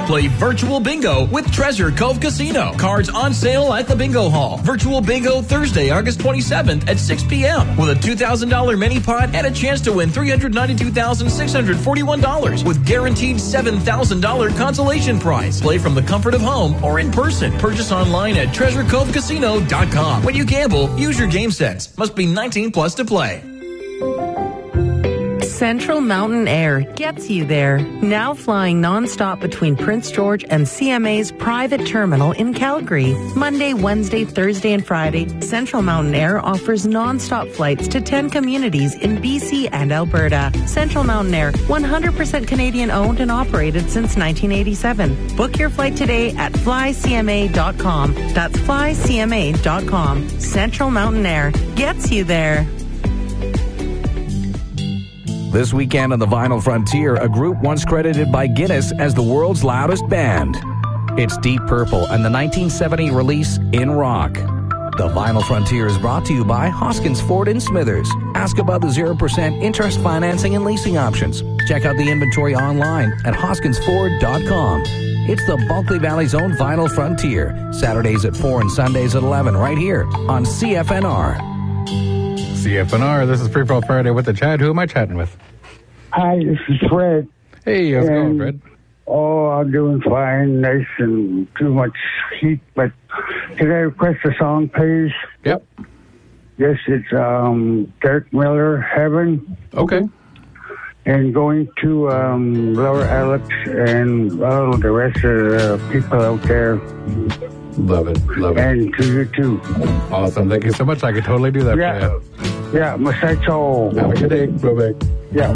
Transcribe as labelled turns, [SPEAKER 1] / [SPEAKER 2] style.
[SPEAKER 1] Play virtual bingo with Treasure Cove Casino. Cards on sale at the bingo hall. Virtual bingo Thursday, August 27th at 6 p.m. with a $2,000 mini pot and a chance to win $392,641 with guaranteed $7,000 consolation prize. Play from the comfort of home or in person. Purchase online at TreasureCoveCasino.com. When you gamble, use your game sense. Must be 19 plus to play.
[SPEAKER 2] Central Mountain Air gets you there. Now flying nonstop between Prince George and CMA's private terminal in Calgary. Monday, Wednesday, Thursday, and Friday, Central Mountain Air offers nonstop flights to 10 communities in BC and Alberta. Central Mountain Air, 100% Canadian owned and operated since 1987. Book your flight today at flycma.com. That's flycma.com. Central Mountain Air gets you there.
[SPEAKER 3] This weekend on the Vinyl Frontier, a group once credited by Guinness as the world's loudest band. It's Deep Purple and the 1970 release In Rock. The Vinyl Frontier is brought to you by Hoskins Ford in Smithers. Ask about the 0% interest financing and leasing options. Check out the inventory online at hoskinsford.com. It's the Bulkley Valley's own Vinyl Frontier. Saturdays at 4 and Sundays at 11 right here on CFNR.
[SPEAKER 4] CFNR, this is Free For All Friday with the Chad. Who am I chatting with?
[SPEAKER 5] Hi, this is Fred.
[SPEAKER 4] Hey, how's it going, Fred?
[SPEAKER 5] Oh, I'm doing fine. Nice and too much heat, but can I request a song, please?
[SPEAKER 4] Yep.
[SPEAKER 5] Yes, it's Derek Miller, Heaven.
[SPEAKER 4] Okay.
[SPEAKER 5] And going to Laura Alex and all the rest of the people out there.
[SPEAKER 4] Love it.
[SPEAKER 5] And to you, too.
[SPEAKER 4] Awesome. Thank you so much. I could totally do that for you.
[SPEAKER 5] Yeah, muchacho.
[SPEAKER 4] Have a good day. Bye-bye.
[SPEAKER 5] Yeah.